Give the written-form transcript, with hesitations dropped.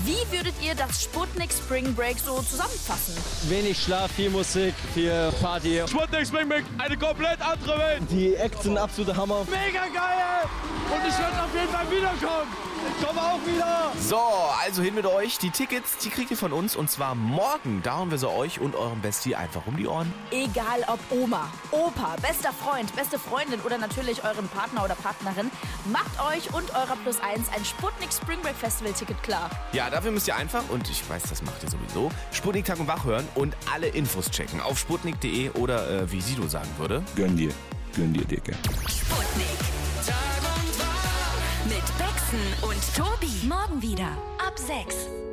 Wie würdet ihr das Sputnik Spring Break so zusammenfassen? Wenig Schlaf, viel Musik, viel Party. Sputnik Spring Break, eine komplett andere Welt. Die Acts sind absoluter Hammer. Mega geil! Und ich werde auf jeden Fall wiederkommen. Ich komme auch wieder. So, also hin mit euch. Die Tickets, die kriegt ihr von uns und zwar morgen. Da hauen wir so euch und eurem Bestie einfach um die Ohren. Egal ob Oma, Opa, bester Freund, beste Freundin oder natürlich euren Partner oder Partnerin, macht euch und eurer +1 ein Sputnik Spring Break Festival Ticket klar. Ja, dafür müsst ihr einfach, und ich weiß, das macht ihr sowieso, Sputnik Tag und Wach hören und alle Infos checken auf sputnik.de oder wie Sido sagen würde. Gönn dir, Dicke. Sputnik. Tag und Wach mit Bexen und Tobi. Morgen wieder ab 6.